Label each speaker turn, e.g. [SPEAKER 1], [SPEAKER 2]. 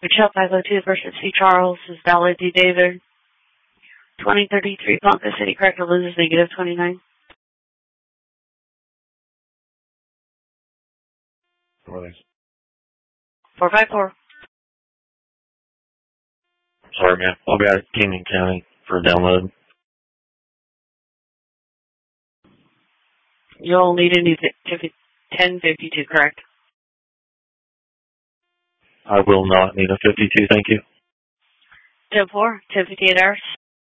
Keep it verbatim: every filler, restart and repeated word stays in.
[SPEAKER 1] Michelle five oh two versus C. Charles is valid. D. David. twenty thirty-three Ponca City, Cracker loses negative twenty-nine. four five four.
[SPEAKER 2] Sorry, man. I'll be at Canyon County for a download.
[SPEAKER 1] You'll need a new ten fifty-two, correct?
[SPEAKER 2] I will not need a fifty-two, thank you.
[SPEAKER 1] ten four, ten fifty-eight hours.